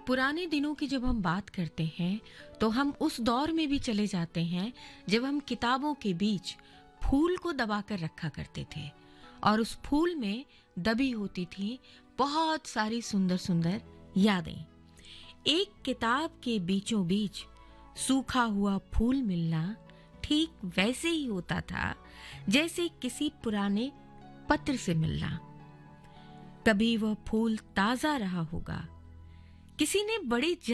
पुराने दिनों की जब हम बात करते हैं तो हम उस दौर में भी चले जाते हैं जब हम किताबों के बीच फूल को दबाकर रखा करते थे और उस फूल में दबी होती थी बहुत सारी सुंदर सुंदर यादें। एक किताब के बीचों बीच सूखा हुआ फूल मिलना ठीक वैसे ही होता था जैसे किसी पुराने पत्र से मिलना। कभी वह फूल ताजा रहा होगा, किसी ने बड़ी